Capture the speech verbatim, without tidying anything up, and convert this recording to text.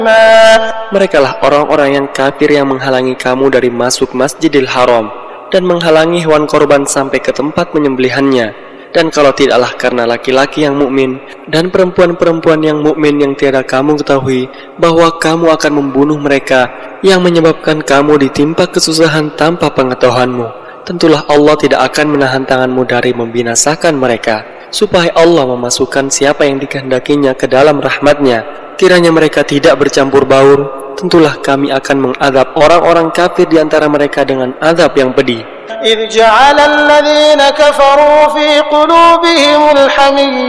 Merekalah orang-orang yang kafir yang menghalangi kamu dari masuk Masjidil Haram dan menghalangi hewan korban sampai ke tempat menyembelihannya. Dan kalau tidaklah karena laki-laki yang mukmin dan perempuan-perempuan yang mukmin yang tiada kamu ketahui bahwa kamu akan membunuh mereka yang menyebabkan kamu ditimpa kesusahan tanpa pengetahuanmu, tentulah Allah tidak akan menahan tanganmu dari membinasakan mereka, supaya Allah memasukkan siapa yang dikehendakinya ke dalam rahmat-Nya. Kiranya mereka tidak bercampur baur, tentulah kami akan mengadab orang-orang kafir di antara mereka dengan azab yang pedih. إذ جعل الذين كفروا في قلوبهم الحمية